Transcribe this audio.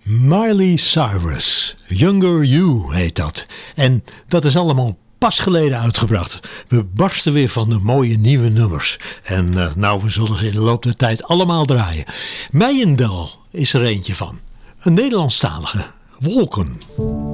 Miley Cyrus, Younger You heet dat. En dat is allemaal pas geleden uitgebracht. We barsten weer van de mooie nieuwe nummers. En we zullen ze in de loop der tijd allemaal draaien. Meijendal is er eentje van. Een Nederlandstalige. Wolken.